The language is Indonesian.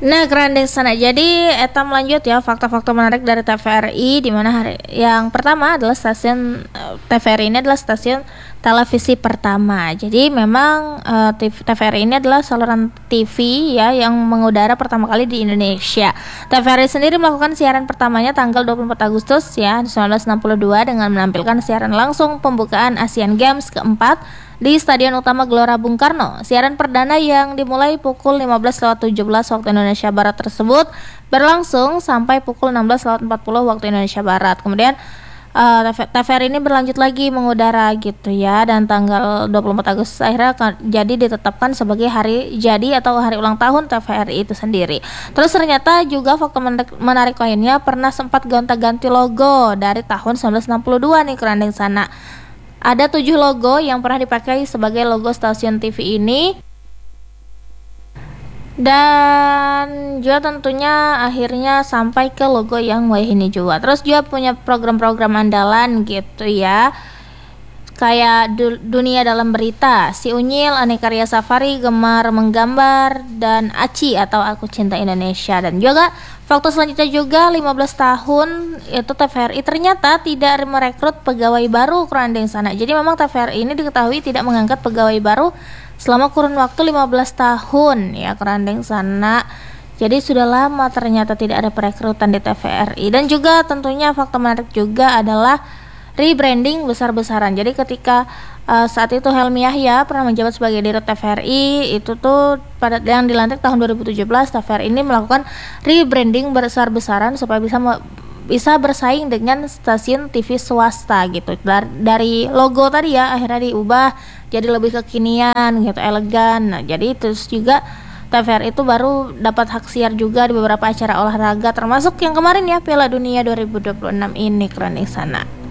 Nah, keren deh sana. Jadi, eta melanjut ya fakta-fakta menarik dari TVRI, di mana hari yang pertama adalah stasiun TVRI ini adalah stasiun televisi pertama. Jadi, memang TVRI ini adalah saluran TV ya yang mengudara pertama kali di Indonesia. TVRI sendiri melakukan siaran pertamanya tanggal 24 Agustus ya 1962 dengan menampilkan siaran langsung pembukaan Asian Games keempat di Stadion Utama Gelora Bung Karno. Siaran perdana yang dimulai pukul 15.17 waktu Indonesia Barat tersebut berlangsung sampai pukul 16.40 waktu Indonesia Barat. Kemudian TVRI ini berlanjut lagi mengudara gitu ya, dan tanggal 24 Agustus akhirnya jadi ditetapkan sebagai hari jadi atau hari ulang tahun TVRI itu sendiri. Terus ternyata juga fakta menarik lainnya, pernah sempat gonta-ganti logo dari tahun 1962 nih kerandeng sana. Ada 7 logo yang pernah dipakai sebagai logo stasiun TV ini, dan juga tentunya akhirnya sampai ke logo yang ini juga. Terus juga punya program-program andalan gitu ya, kayak Dunia Dalam Berita, Si Unyil, Aneka Ria Safari, Gemar Menggambar, dan Aci atau Aku Cinta Indonesia. Dan juga fakta selanjutnya juga 15 tahun itu TVRI ternyata tidak merekrut pegawai baru kerandeng sana. Jadi memang TVRI ini diketahui tidak mengangkat pegawai baru selama kurun waktu 15 tahun ya kerandeng sana. Jadi sudah lama ternyata tidak ada perekrutan di TVRI. Dan juga tentunya fakta menarik juga adalah rebranding besar-besaran. Jadi ketika saat itu Helmi Yahya pernah menjabat sebagai Dirut TVRI, itu tuh pada yang dilantik tahun 2017, TVRI ini melakukan rebranding besar-besaran supaya bisa bersaing dengan stasiun TV swasta gitu. Dari logo tadi ya akhirnya diubah jadi lebih kekinian gitu, elegan. Nah, jadi terus juga TVRI itu baru dapat hak siar juga di beberapa acara olahraga, termasuk yang kemarin ya Piala Dunia 2026 ini keren di sana.